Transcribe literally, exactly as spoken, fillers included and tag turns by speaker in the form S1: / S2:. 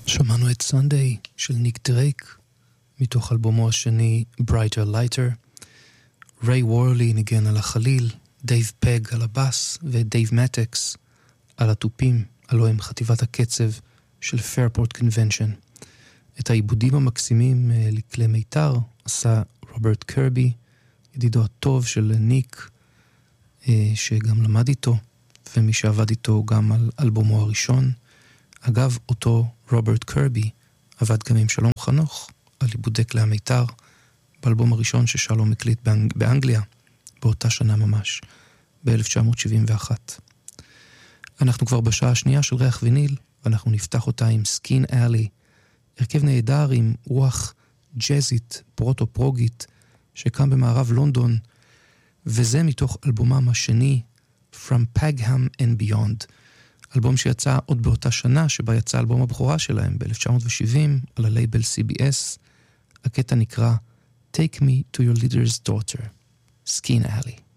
S1: שמענו את Sunday של ניק דרייק מתוך אלבומו השני Brighter Lighter. ריי וורלי ניגן על החליל, דייב פג על הבאס ודייב מטקס על התופים, הלוא הם חטיבת הקצב של Fairport Convention. את העיבודים המקסימים לכלי מיתר עשה רוברט קרבי, ידידו הטוב של ניק, שגם למד איתו ומי שעבד איתו גם על אלבומו הראשון. אגב, אותו רוברט קרבי עבד גם עם שלום חנוך על עיבודי כלי המיתר באלבום הראשון ששלום הקליט באנג... באנגליה באותה שנה ממש, ב-אלף תשע מאות שבעים ואחת. אנחנו כבר בשעה השנייה של ריח ויניל, ואנחנו נפתח אותה עם סקין אלי, הרכב נהדר עם רוח ג'זית, פרוטו-פרוגית, שקם במערב לונדון, וזה מתוך אלבומם השני, From Pagham and Beyond, אלבום שיצא עוד באותה שנה שבה יצא אלבום הבכורה שלהם ב-אלף תשע מאות שבעים על הלייבל סי בי אס. הקטע נקרא Take Me to Your Leader's Daughter, Skin Alley.